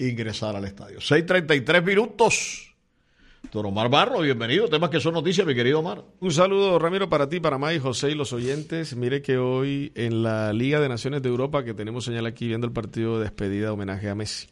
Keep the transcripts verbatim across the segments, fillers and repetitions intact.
ingresar al estadio. seis treinta y tres minutos. Don Omar Barro, bienvenido. Temas que son noticias, mi querido Omar. Un saludo, Ramiro, para ti, para May, José y los oyentes. Mire que hoy en la Liga de Naciones de Europa, que tenemos señal aquí viendo el partido de despedida de homenaje a Messi.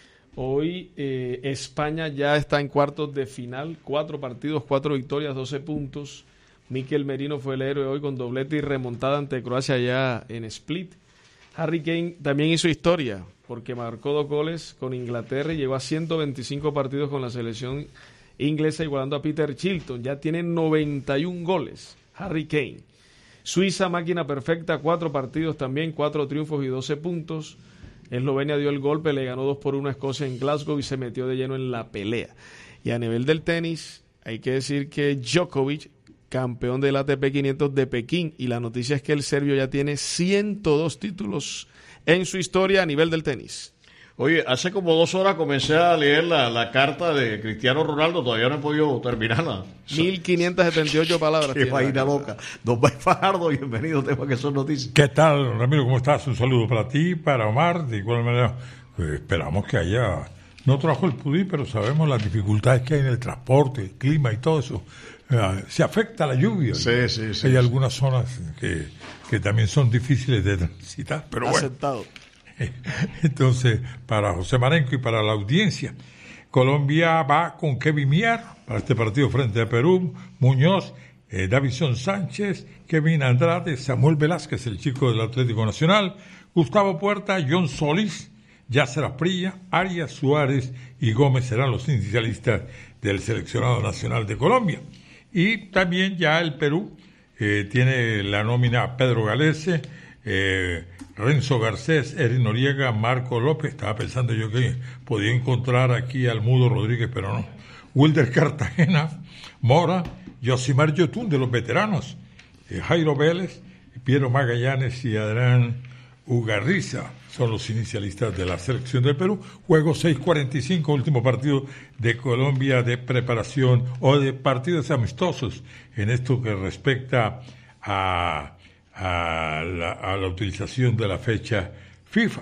Hoy eh, España ya está en cuartos de final, cuatro partidos, cuatro victorias, doce puntos. Mikel Merino fue el héroe hoy con doblete y remontada ante Croacia allá en Split. Harry Kane también hizo historia porque marcó dos goles con Inglaterra y llegó a ciento veinticinco partidos con la selección inglesa, igualando a Peter Shilton. Ya tiene noventa y un goles Harry Kane. Suiza, máquina perfecta, cuatro partidos también, cuatro triunfos y doce puntos. Eslovenia dio el golpe, le ganó dos por uno a Escocia en Glasgow y se metió de lleno en la pelea. Y a nivel del tenis, hay que decir que Djokovic, campeón del A T P quinientos de Pekín, y la noticia es que el serbio ya tiene ciento dos títulos en su historia a nivel del tenis. Oye, hace como dos horas comencé a leer la, la carta de Cristiano Ronaldo, todavía no he podido terminarla. mil quinientas setenta y ocho palabras. Qué vaina loca. Don Bay Fajardo, bienvenido, temas que son noticias. ¿Qué tal, Ramiro? ¿Cómo estás? Un saludo para ti, para Omar. De igual manera, pues, esperamos que haya... No trajo el pudí, pero sabemos las dificultades que hay en el transporte, el clima y todo eso. Uh, se afecta la lluvia. Sí, sí, sí. Hay sí. algunas zonas que, que también son difíciles de transitar, pero bueno. Aceptado. Entonces, para José Marenco y para la audiencia, Colombia va con Kevin Mier para este partido frente a Perú, Muñoz, eh, Davison Sánchez, Kevin Andrade, Samuel Velázquez, el chico del Atlético Nacional, Gustavo Puerta, John Solís, Yasser Asprilla, Arias Suárez y Gómez serán los inicialistas del seleccionado nacional de Colombia. Y también ya el Perú eh, tiene la nómina Pedro Galese, eh, Renzo Garcés, Erin Noriega, Marco López. Estaba pensando yo que podía encontrar aquí al Mudo Rodríguez, pero no. Wilder Cartagena, Mora, Yosimar Yotun de los veteranos, eh, Jairo Vélez, Piero Magallanes y Adrián Ugarriza son los inicialistas de la selección del Perú. Juego seis cuarenta y cinco, último partido de Colombia de preparación o de partidos amistosos en esto que respecta a A la, a la utilización de la fecha FIFA.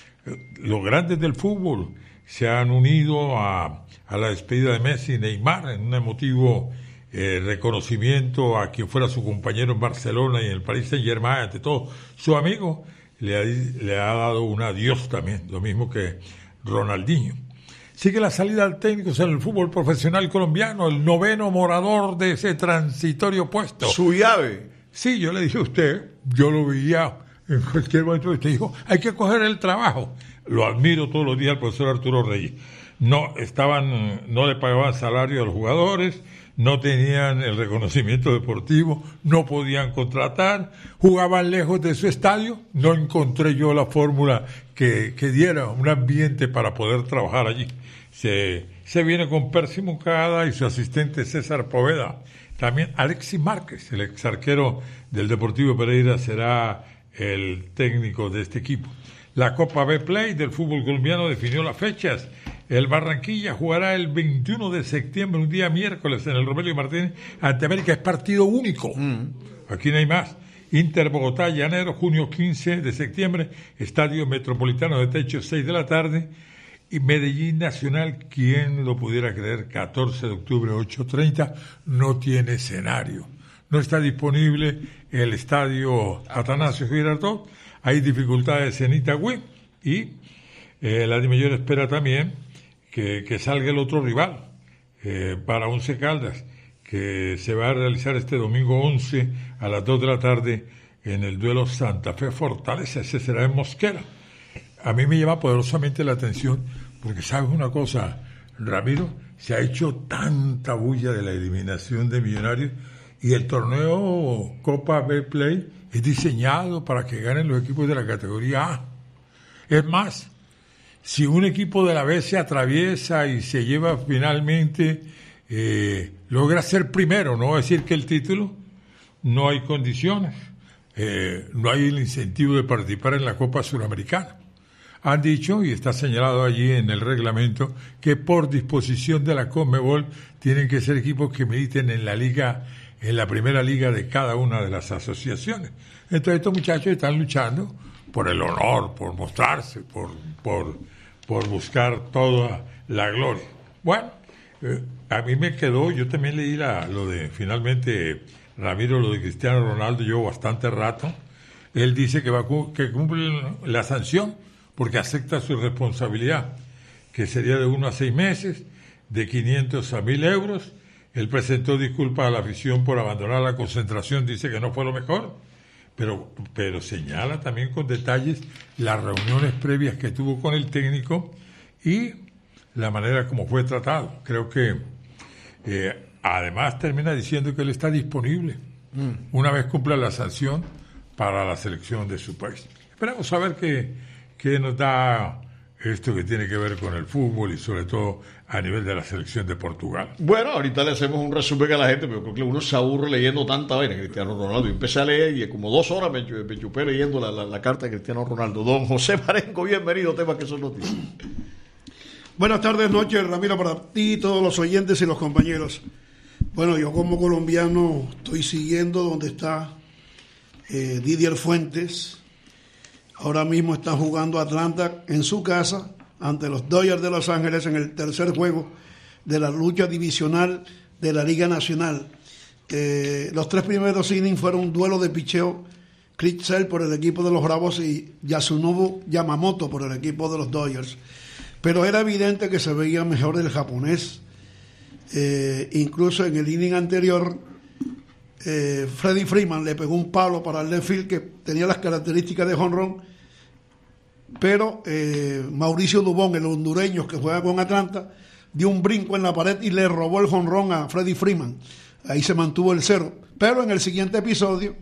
Los grandes del fútbol se han unido a, a la despedida de Messi y Neymar en un emotivo eh, reconocimiento a quien fuera su compañero en Barcelona y en el Paris Saint-Germain, ante todo su amigo, le ha, le ha dado un adiós también, lo mismo que Ronaldinho. Sigue la salida al técnico en el fútbol profesional colombiano, el noveno morador de ese transitorio puesto. Su llave. Sí, yo le dije a usted, yo lo veía en cualquier momento, usted dijo, hay que coger el trabajo. Lo admiro todos los días al profesor Arturo Reyes. No estaban, no le pagaban salario a los jugadores, no tenían el reconocimiento deportivo, no podían contratar, jugaban lejos de su estadio, no encontré yo la fórmula que, que diera un ambiente para poder trabajar allí. Se, se viene con Percy Mucada y su asistente César Poveda. También Alexis Márquez, el ex arquero del Deportivo Pereira, será el técnico de este equipo. La Copa B Play del fútbol colombiano definió las fechas. El Barranquilla jugará el veintiuno de septiembre, un día miércoles, en el Romelio Martínez ante América. Es partido único. Mm. Aquí no hay más. Inter Bogotá, Llanero, junio quince de septiembre, Estadio Metropolitano de Techo, seis de la tarde. Y Medellín Nacional, quien lo pudiera creer, catorce de octubre, ocho treinta, no tiene escenario. No está disponible el estadio Atanasio Girardot, hay dificultades en Itagüí y eh, la DIMAYOR espera también que, que salga el otro rival eh, para Once Caldas, que se va a realizar este domingo once a las dos de la tarde en el duelo Santa Fe Fortaleza, ese será en Mosquera. A mí me llama poderosamente la atención porque, ¿sabes una cosa, Ramiro? Se ha hecho tanta bulla de la eliminación de Millonarios y el torneo Copa B Play es diseñado para que ganen los equipos de la categoría A. Es más, si un equipo de la B se atraviesa y se lleva finalmente, eh, logra ser primero, no voy a decir que el título, no hay condiciones, eh, no hay el incentivo de participar en la Copa Suramericana. Han dicho, y está señalado allí en el reglamento, que por disposición de la Conmebol tienen que ser equipos que militen en la liga, en la primera liga de cada una de las asociaciones. Entonces estos muchachos están luchando por el honor, por mostrarse, por, por, por buscar toda la gloria. Bueno, eh, a mí me quedó, yo también leí la, lo de, finalmente, Ramiro, lo de Cristiano Ronaldo, llevo bastante rato. Él dice que va a, que cumple la sanción porque acepta su responsabilidad, que sería de uno a seis meses, de quinientos a mil euros. Él presentó disculpas a la afición por abandonar la concentración, dice que no fue lo mejor, pero, pero señala también con detalles las reuniones previas que tuvo con el técnico y la manera como fue tratado. Creo que eh, además termina diciendo que él está disponible mm. una vez cumpla la sanción para la selección de su país. Esperamos a ver qué, qué nos da esto que tiene que ver con el fútbol y sobre todo a nivel de la selección de Portugal. Bueno, ahorita le hacemos un resumen a la gente, pero creo que uno se aburre leyendo tanta vaina de Cristiano Ronaldo. Yo empecé a leer y como dos horas me, me chupé leyendo la, la, la carta de Cristiano Ronaldo. Don José Marengo, bienvenido, temas que son noticias. Buenas tardes, noches, Ramiro, para ti, todos los oyentes y los compañeros. Bueno, yo como colombiano estoy siguiendo donde está eh, Didier Fuentes. Ahora mismo está jugando Atlanta en su casa ante los Dodgers de Los Ángeles en el tercer juego de la lucha divisional de la Liga Nacional. Eh, los tres primeros innings fueron un duelo de picheo, Chris Sale por el equipo de los Bravos y Yasunori Yamamoto por el equipo de los Dodgers. Pero era evidente que se veía mejor el japonés. Eh, incluso en el inning anterior, eh, Freddie Freeman le pegó un palo para el left field que tenía las características de jonrón. Pero eh, Mauricio Dubón, el hondureño que juega con Atlanta, dio un brinco en la pared y le robó el jonrón a Freddie Freeman. Ahí se mantuvo el cero. Pero en el siguiente episodio,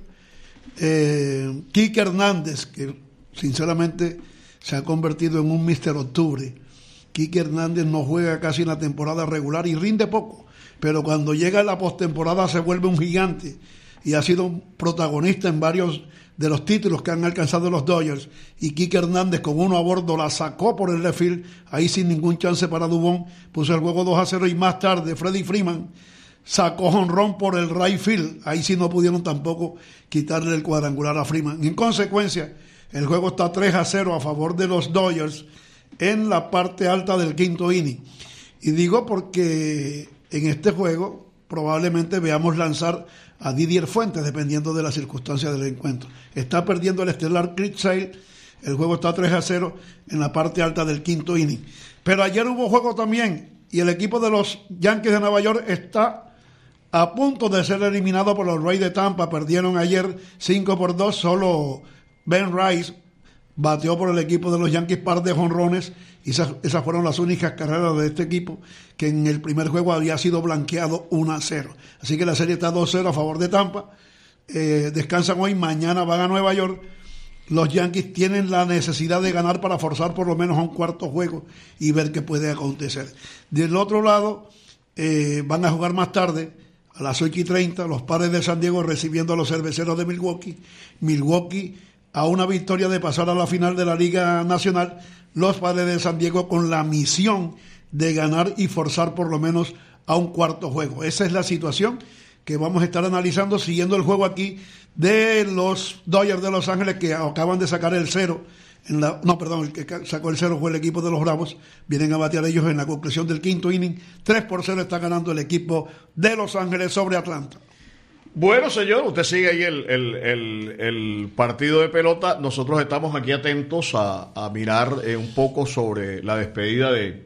eh, Kike Hernández, que sinceramente se ha convertido en un mister Octubre. Kike Hernández no juega casi en la temporada regular y rinde poco, pero cuando llega a la postemporada se vuelve un gigante y ha sido un protagonista en varios de los títulos que han alcanzado los Dodgers. Y Kike Hernández con uno a bordo la sacó por el left field, ahí sin ningún chance para Dubón, puso el juego dos a cero y más tarde Freddie Freeman sacó jonrón por el right field, ahí sí no pudieron tampoco quitarle el cuadrangular a Freeman. En consecuencia, el juego está tres a cero a favor de los Dodgers en la parte alta del quinto inning. Y digo porque en este juego probablemente veamos lanzar a Didier Fuentes, dependiendo de las circunstancias del encuentro. Está perdiendo el estelar Chris Sale, el juego está tres a cero en la parte alta del quinto inning. Pero ayer hubo juego también, y el equipo de los Yankees de Nueva York está a punto de ser eliminado por los Rays de Tampa. Perdieron ayer cinco por dos, solo Ben Rice bateó por el equipo de los Yankees par de jonrones, y esas, esas fueron las únicas carreras de este equipo, que en el primer juego había sido blanqueado uno a cero. Así que la serie está dos a cero a favor de Tampa. Eh, descansan hoy, mañana van a Nueva York. Los Yankees tienen la necesidad de ganar para forzar por lo menos a un cuarto juego y ver qué puede acontecer. Del otro lado, eh, van a jugar más tarde, a las ocho y treinta, los Padres de San Diego recibiendo a los Cerveceros de Milwaukee. Milwaukee a una victoria de pasar a la final de la Liga Nacional, los Padres de San Diego con la misión de ganar y forzar por lo menos a un cuarto juego. Esa es la situación que vamos a estar analizando, siguiendo el juego aquí de los Dodgers de Los Ángeles, que acaban de sacar el cero. En la, no, perdón, el que sacó el cero fue el equipo de los Bravos. Vienen a batear ellos en la conclusión del quinto inning. tres por cero está ganando el equipo de Los Ángeles sobre Atlanta. Bueno, señor, usted sigue ahí el, el, el, el partido de pelota. Nosotros estamos aquí atentos a, a mirar eh, un poco sobre la despedida de,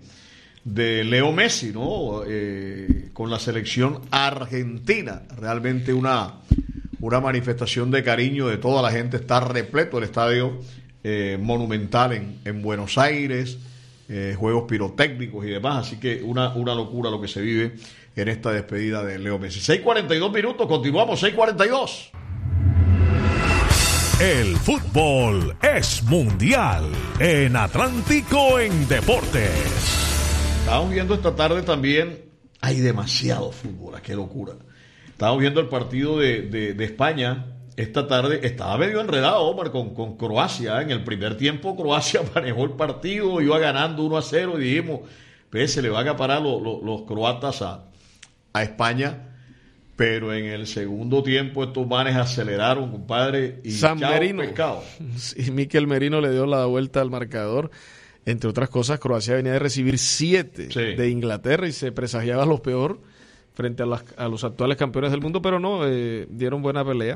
de Leo Messi, ¿no? Eh, con la selección argentina. Realmente una, una manifestación de cariño de toda la gente. Está repleto el estadio eh, Monumental en, en Buenos Aires, eh, juegos pirotécnicos y demás. Así que una, una locura lo que se vive en esta despedida de Leo Messi. seis cuarenta y dos minutos, continuamos, seis cuarenta y dos. El fútbol es mundial en Atlántico en Deportes. Estamos viendo esta tarde también, hay demasiado fútbol, qué locura. Estamos viendo el partido de, de, de España esta tarde. Estaba medio enredado, Omar, con, con Croacia. En el primer tiempo Croacia manejó el partido, iba ganando uno a cero y dijimos, pues se le van a parar los, los, los croatas a a España, pero en el segundo tiempo estos manes aceleraron, compadre, y San chao, Merino. pescado. Y Mikel Merino le dio la vuelta al marcador Entre otras cosas, Croacia venía de recibir siete Sí. de Inglaterra y se presagiaba lo peor frente a, las, a los actuales campeones del mundo, pero no, eh, dieron buena pelea.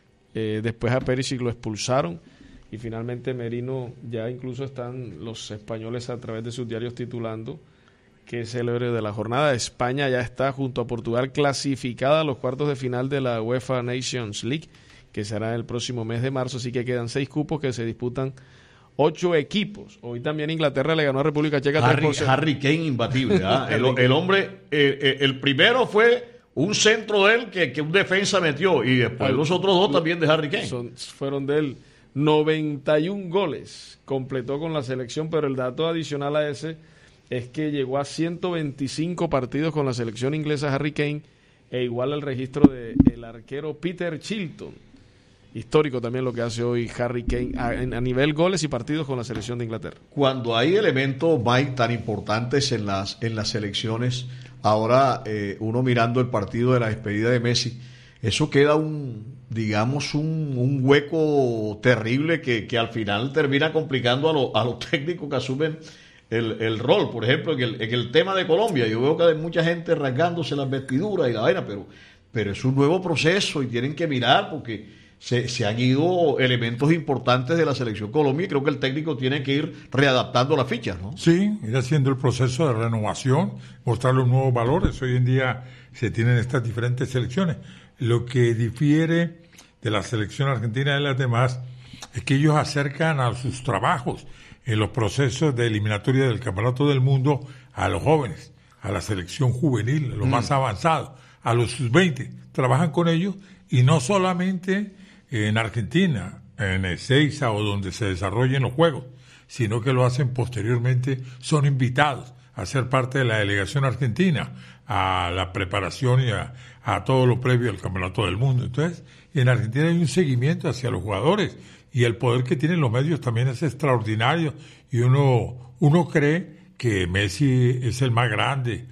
Eh, después a Perisic lo expulsaron y finalmente Merino, ya incluso están los españoles a través de sus diarios titulando que es el héroe de la jornada. España ya está junto a Portugal clasificada a los cuartos de final de la UEFA Nations League, que será el próximo mes de marzo, así que quedan seis cupos que se disputan ocho equipos. Hoy también Inglaterra le ganó a República Checa Harry, tres por cero. Harry Kane imbatible. ¿ah? el, el hombre, eh, eh, el primero fue un centro de él que, que un defensa metió y después Al- los otros dos también de Harry Kane. Son, fueron de él noventa y un goles, completó con la selección, pero el dato adicional a ese es que llegó a ciento veinticinco partidos con la selección inglesa Harry Kane, e igual al registro del arquero Peter Chilton. Histórico también lo que hace hoy Harry Kane a, a nivel goles y partidos con la selección de Inglaterra. Cuando hay elementos, Mike, tan importantes en las, en las selecciones, ahora eh, uno mirando el partido de la despedida de Messi, eso queda un, digamos, un, un hueco terrible que, que al final termina complicando a, lo, a los técnicos que asumen el, el rol. Por ejemplo, en el, en el tema de Colombia, yo veo que hay mucha gente rasgándose las vestiduras y la vaina, pero, pero es un nuevo proceso y tienen que mirar porque Se, se han ido elementos importantes de la selección Colombia y creo que el técnico tiene que ir readaptando las fichas, ¿no? Sí, ir haciendo el proceso de renovación, mostrar los nuevos valores. Hoy en día se tienen estas diferentes selecciones. Lo que difiere de la selección argentina de las demás es que ellos acercan a sus trabajos en los procesos de eliminatoria del Campeonato del Mundo a los jóvenes, a la selección juvenil, a los mm. más avanzados, a los sub veinte. Trabajan con ellos y no solamente en Argentina, en Ezeiza o donde se desarrollen los juegos, sino que lo hacen posteriormente, son invitados a ser parte de la delegación argentina, a la preparación y a, a todo lo previo al Campeonato del Mundo. Entonces, en Argentina hay un seguimiento hacia los jugadores y el poder que tienen los medios también es extraordinario y uno, uno cree que Messi es el más grande.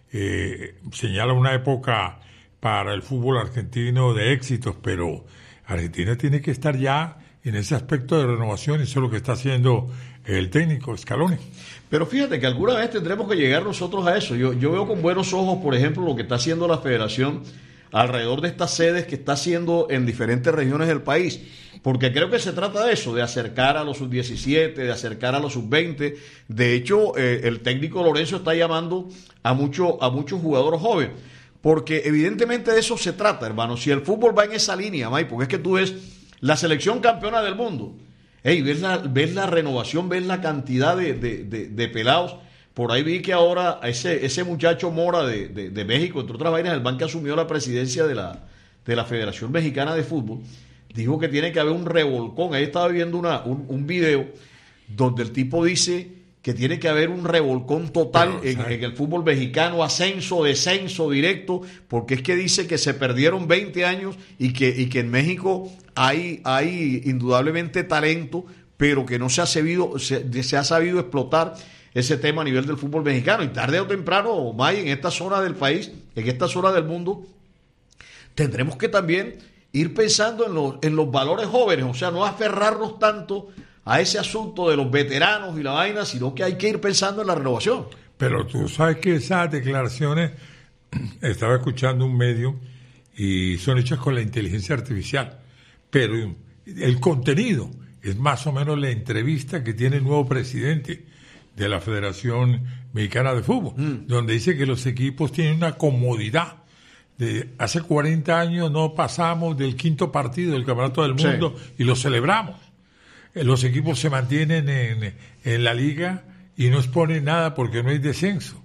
Eh, señala una época para el fútbol argentino de éxitos, pero Argentina tiene que estar ya en ese aspecto de renovación y eso es lo que está haciendo el técnico Scaloni. Pero fíjate que alguna vez tendremos que llegar nosotros a eso. Yo, yo veo con buenos ojos, por ejemplo, lo que está haciendo la federación alrededor de estas sedes que está haciendo en diferentes regiones del país, porque creo que se trata de eso, de acercar a los sub diecisiete, de acercar a los sub veinte. De hecho, eh, el técnico Lorenzo está llamando a, mucho, a muchos jugadores jóvenes. Porque evidentemente de eso se trata, hermano. Si el fútbol va en esa línea, Mike, porque es que tú ves la selección campeona del mundo, hey, ves, la, ves la renovación, ves la cantidad de, de, de, de pelados. Por ahí vi que ahora ese, ese muchacho Mora de, de, de México, entre otras vainas, el man que asumió la presidencia de la, de la Federación Mexicana de Fútbol, dijo que tiene que haber un revolcón. Ahí estaba viendo una, un, un video donde el tipo dice que tiene que haber un revolcón total en, en el fútbol mexicano, ascenso, descenso directo, porque es que dice que se perdieron veinte años y que, y que en México hay, hay indudablemente talento, pero que no se ha sabido, se, se ha sabido explotar ese tema a nivel del fútbol mexicano. Y tarde o temprano, May, en esta zona del país, en esta zona del mundo, tendremos que también ir pensando en los, en los valores jóvenes, o sea, no aferrarnos tanto a ese asunto de los veteranos y la vaina, sino que hay que ir pensando en la renovación. Pero tú sabes que esas declaraciones, estaba escuchando un medio y son hechas con la inteligencia artificial, pero el contenido es más o menos la entrevista que tiene el nuevo presidente de la Federación Mexicana de Fútbol, mm. donde dice que los equipos tienen una comodidad. De hace cuarenta años no pasamos del quinto partido del Campeonato del Mundo sí. y lo celebramos. Los equipos se mantienen en, en la liga y no exponen nada porque no hay descenso.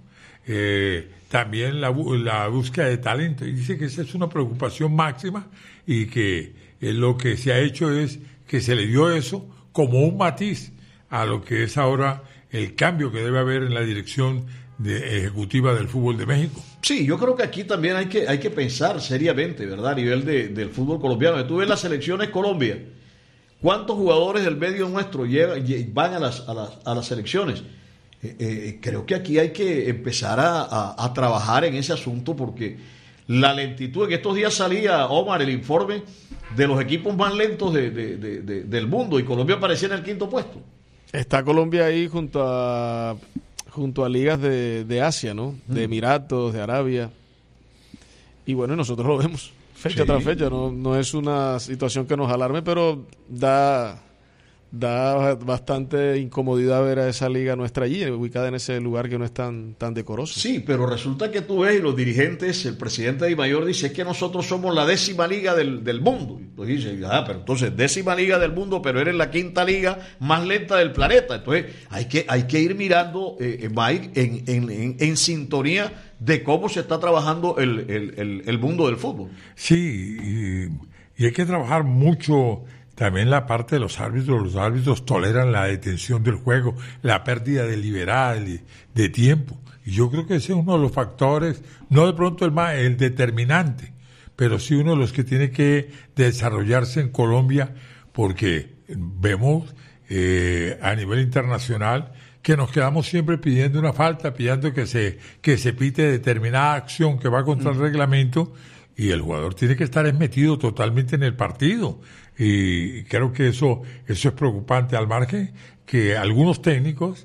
Eh, también la, la búsqueda de talento. Y dice que esa es una preocupación máxima y que eh, lo que se ha hecho es que se le dio eso como un matiz a lo que es ahora el cambio que debe haber en la dirección de, ejecutiva del fútbol de México. Sí, yo creo que aquí también hay que, hay que pensar seriamente, ¿verdad? A nivel de, del fútbol colombiano. Tú ves las selecciones Colombia. ¿Cuántos jugadores del medio nuestro llevan, van a las, a las, a las selecciones? Eh, eh, creo que aquí hay que empezar a, a, a trabajar en ese asunto porque la lentitud, en estos días salía, Omar, el informe de los equipos más lentos de, de, de, de, del mundo y Colombia aparecía en el quinto puesto. Está Colombia ahí junto a junto a ligas de, de Asia, ¿no? De Emiratos, de Arabia. Y bueno, nosotros lo vemos fecha sí. tras fecha. No, no es una situación que nos alarme, pero da... da bastante incomodidad ver a esa liga nuestra allí, ubicada en ese lugar que no es tan, tan decoroso. Sí, pero resulta que tú ves y los dirigentes, el presidente de Mayor dice es que nosotros somos la décima liga del, del mundo. Y tú dices, ah, pero entonces décima liga del mundo, pero eres la quinta liga más lenta del planeta. Entonces hay que, hay que ir mirando, eh, Mike, en, en, en, en sintonía de cómo se está trabajando el, el, el, el mundo del fútbol. Sí, y, y hay que trabajar mucho. También la parte de los árbitros, los árbitros toleran la detención del juego, la pérdida deliberada de, de tiempo. Y yo creo que ese es uno de los factores, no de pronto el más, el determinante, pero sí uno de los que tiene que desarrollarse en Colombia, porque vemos eh, a nivel internacional que nos quedamos siempre pidiendo una falta, pidiendo que se, que se pite determinada acción que va contra el reglamento, y el jugador tiene que estar metido totalmente en el partido. Y creo que eso eso es preocupante, al margen que algunos técnicos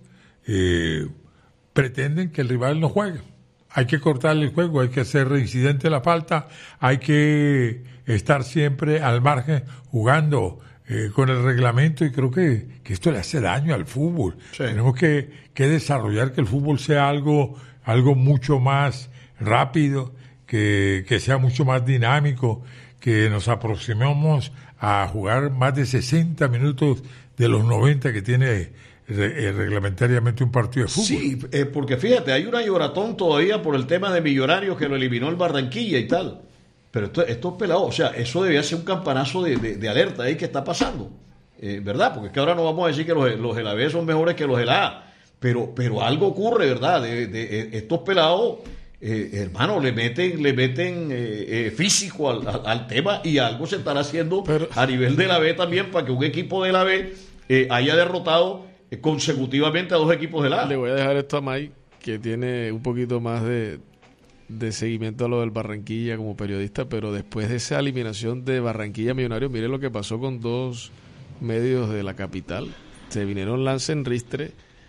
eh, pretenden que el rival no juegue. Hay que cortarle el juego, hay que hacer reincidente la falta, hay que estar siempre al margen jugando eh, con el reglamento, y creo que, que esto le hace daño al fútbol. Sí. Tenemos que, que desarrollar que el fútbol sea algo, algo mucho más rápido, que, que sea mucho más dinámico, que nos aproximemos a jugar más de sesenta minutos de los noventa que tiene re, eh, reglamentariamente un partido de fútbol. Sí, eh, porque fíjate, hay una lloratón todavía por el tema de Millonarios que lo eliminó el Barranquilla y tal. Pero esto, esto es pelado, o sea, eso debía ser un campanazo de, de, de alerta ahí que está pasando, eh, ¿verdad? Porque es que ahora no vamos a decir que los, los de la B son mejores que los de la A, pero, pero algo ocurre, ¿verdad? De, de, de estos pelados... Eh, hermano, le meten le meten eh, eh, físico al, al, al tema, y algo se estará haciendo pero, a nivel de la B también para que un equipo de la B eh, haya derrotado eh, consecutivamente a dos equipos de la A. Le voy a dejar esto a Mike, que tiene un poquito más de, de seguimiento a lo del Barranquilla como periodista, pero después de esa eliminación de Barranquilla Millonarios, mire lo que pasó con dos medios de la capital. Se vinieron Lance en Ristre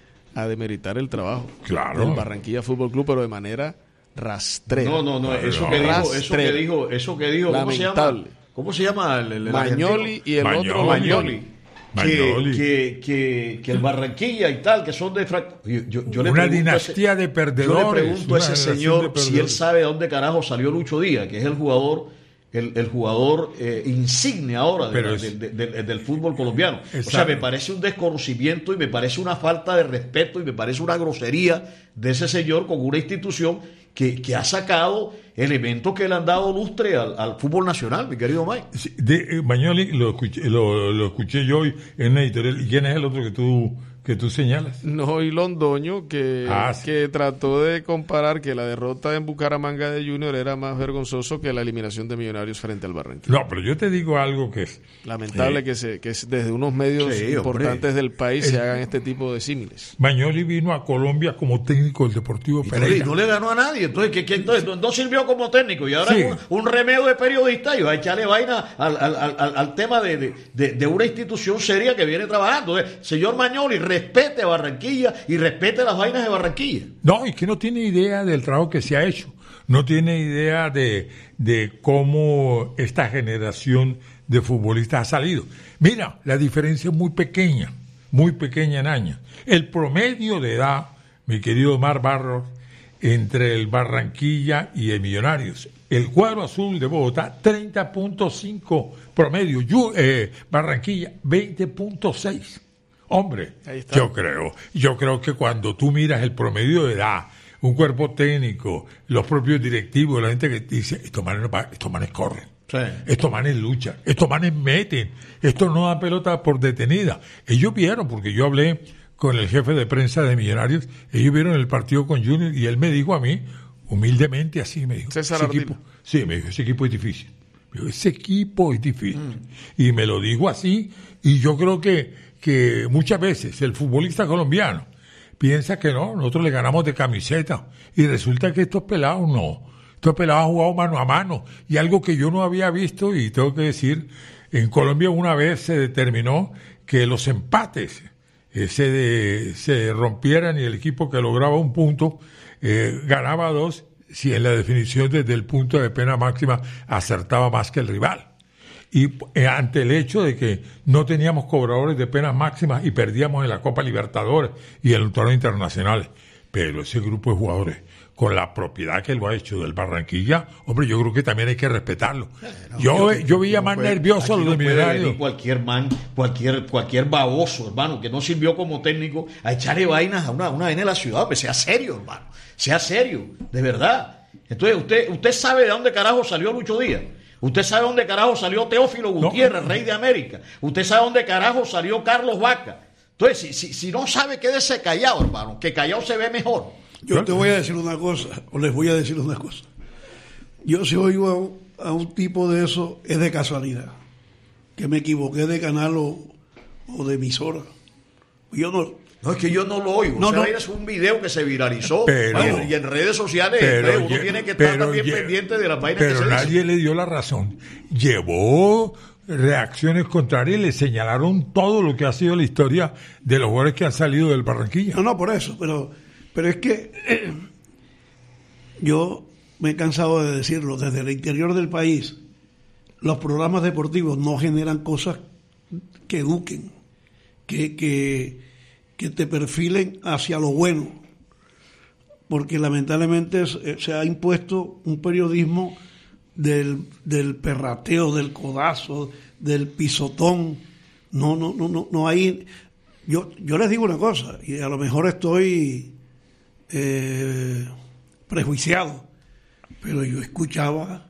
a demeritar el trabajo claro. del Barranquilla Fútbol Club, pero de manera rastrera. No, no, no, eso que dijo, eso que dijo, eso que dijo, ¿cómo se llama? ¿Cómo se llama el, el, el Magnoli y el Magnoli. otro Magnoli? Que, que, que, que el Barranquilla y tal, que son de fra... yo, yo, yo una dinastía ese, de perdedores. Yo le pregunto a ese señor si él sabe de dónde carajo salió Lucho Díaz, que es el jugador el, el jugador eh, insigne ahora de, es, de, de, de, del fútbol colombiano. Exacto. O sea, me parece un desconocimiento y me parece una falta de respeto y me parece una grosería de ese señor con una institución que, que ha sacado elementos que le han dado lustre al, al fútbol nacional, mi querido Mike. Sí, de, eh, Magnoli lo escuché, lo, lo escuché yo hoy en la editorial. ¿Y quién es el otro que tú que tú señalas? No, y Londoño, que, ah, sí. que trató de comparar que la derrota en Bucaramanga de Junior era más vergonzoso que la eliminación de Millonarios frente al Barranquilla. No, pero yo te digo algo que es... Lamentable eh, que, se, que desde unos medios sí, importantes hombre, del país el, se hagan este tipo de símiles. Magnoli vino a Colombia como técnico del Deportivo Pereira. Y no le ganó a nadie, entonces, ¿qué, qué, entonces no, no sirvió como técnico, y ahora sí. es un, un remedio de periodista y va a echarle vaina al, al, al, al tema de, de, de, de una institución seria que viene trabajando. Entonces, señor Magnoli, respete a Barranquilla y respete las vainas de Barranquilla. No, es que no tiene idea del trabajo que se ha hecho, no tiene idea de, de cómo esta generación de futbolistas ha salido. Mira, la diferencia es muy pequeña, muy pequeña en años. El promedio de edad, mi querido Omar Barros, entre el Barranquilla y el Millonarios, el cuadro azul de Bogotá, treinta punto cinco promedio, yo, eh, Barranquilla, veinte punto seis. Hombre, yo creo, yo creo que cuando tú miras el promedio de edad, un cuerpo técnico, los propios directivos, la gente que dice, estos manes, estos manes corren, sí. estos manes luchan, estos manes meten, estos no dan pelota por detenida. Ellos vieron, porque yo hablé con el jefe de prensa de Millonarios, ellos vieron el partido con Junior y él me dijo a mí, humildemente así, me dijo, César ese equipo, sí, me dijo, ese equipo es difícil. Me dijo, ese equipo es difícil. Mm. Y me lo dijo así, y yo creo que que muchas veces el futbolista colombiano piensa que no, nosotros le ganamos de camiseta, y resulta que estos pelados no, estos pelados han jugado mano a mano, y algo que yo no había visto, y tengo que decir, en Colombia una vez se determinó que los empates eh, se, de, se rompieran y el equipo que lograba un punto eh, ganaba dos si en la definición desde el punto de pena máxima acertaba más que el rival. Y eh, ante el hecho de que no teníamos cobradores de penas máximas y perdíamos en la Copa Libertadores y en los torneos internacionales, pero ese grupo de jugadores con la propiedad que lo ha hecho del Barranquilla, hombre, yo creo que también hay que respetarlo. No, yo yo, yo veía no más puede, nervioso a los de Millonarios. Cualquier man, cualquier cualquier baboso, hermano, que no sirvió como técnico, a echarle vainas a una, una vaina de la ciudad, pues sea serio, hermano, sea serio, de verdad. Entonces, usted usted sabe de dónde carajo salió Lucho Díaz. Usted sabe de dónde carajo salió Teófilo Gutiérrez, no. Rey de América. Usted sabe de dónde carajo salió Carlos Vaca. Entonces, si, si, si no sabe, quédese callado, hermano, que callado se ve mejor. Yo te voy a decir una cosa, o les voy a decir una cosa. Yo si oigo a un, a un tipo de eso, es de casualidad. Que me equivoqué de canal o, o de emisora. Yo no... No, es que yo no lo oigo. No, o sea, no. Es un video que se viralizó pero, y, en, y en redes sociales pero, uno tiene que estar también ye, pendiente de la página que se Pero nadie le dio la razón. Llevó reacciones contrarias y le señalaron todo lo que ha sido la historia de los jugadores que han salido del Barranquilla. No, no, por eso, pero... Pero es que eh, yo me he cansado de decirlo, desde el interior del país, los programas deportivos no generan cosas que eduquen, que, que, que te perfilen hacia lo bueno, porque lamentablemente se ha impuesto un periodismo del, del perrateo, del codazo, del pisotón. No, no, no, no, no hay... Yo, yo les digo una cosa, y a lo mejor estoy... Eh, prejuiciado, pero yo escuchaba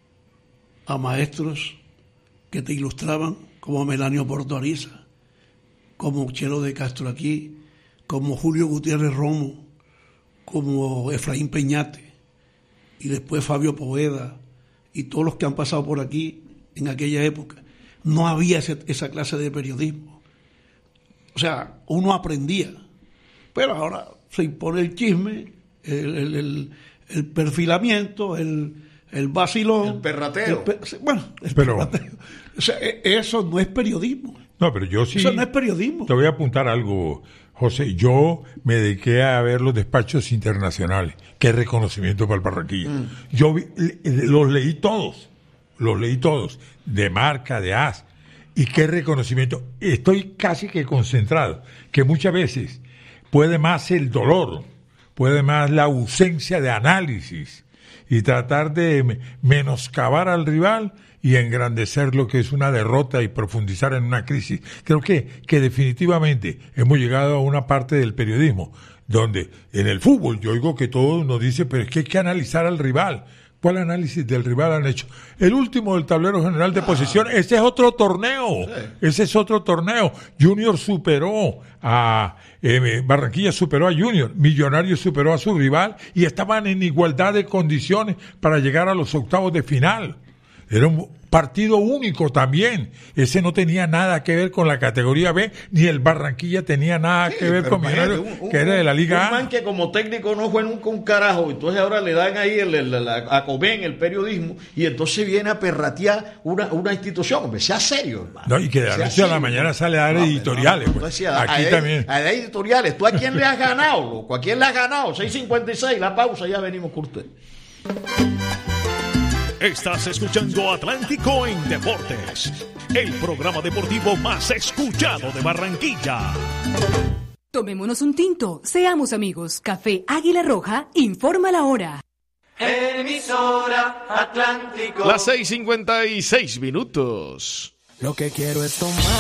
a maestros que te ilustraban como Melanio Portoariza, como Chelo de Castro aquí, como Julio Gutiérrez Romo, como Efraín Peñate y después Fabio Poveda y todos los que han pasado por aquí en aquella época. No había ese, esa clase de periodismo, o sea, uno aprendía, pero ahora se impone el chisme, el, el, el, el perfilamiento, el, el vacilón. El perrateo. El, bueno, el pero, perrateo. O sea, eso no es periodismo. No, pero yo sí. Eso no es periodismo. Te voy a apuntar algo, José. Yo me dediqué a ver los despachos internacionales. Qué reconocimiento para el Barranquilla. Mm. Yo vi, los leí todos. Los leí todos. De Marca, de A S. Y qué reconocimiento. Estoy casi que concentrado. Que muchas veces puede más el dolor, puede más la ausencia de análisis y tratar de menoscabar al rival y engrandecer lo que es una derrota y profundizar en una crisis. Creo que, que definitivamente hemos llegado a una parte del periodismo donde en el fútbol yo oigo que todo nos dice, pero es que hay que analizar al rival. ¿Cuál análisis del rival han hecho? El último del tablero general de ah. posición, ese es otro torneo, sí. ese es otro torneo. Junior superó a, eh, Barranquilla superó a Junior, Millonarios superó a su rival y estaban en igualdad de condiciones para llegar a los octavos de final. Era un partido único también. Ese no tenía nada que ver con la categoría B, ni el Barranquilla tenía nada sí, que ver con Millonarios, que era de la Liga A. Un man que como técnico no fue nunca un carajo, entonces ahora le dan ahí el, el, el, a comer en el periodismo, y entonces viene a perratear una, una institución. Hombre, sea serio, hermano. No, y que de la noche a la mañana sale a dar no, editoriales. No, no, pues. Decía, aquí a también. A dar editoriales. ¿Tú a quién le has ganado, loco? ¿A quién le has ganado? seis cincuenta y seis, la pausa, ya venimos con usted. Estás escuchando Atlántico en Deportes, el programa deportivo más escuchado de Barranquilla. Tomémonos un tinto, seamos amigos. Café Águila Roja informa la hora. Emisora Atlántico. Las seis cincuenta y seis minutos. Lo que quiero es tomar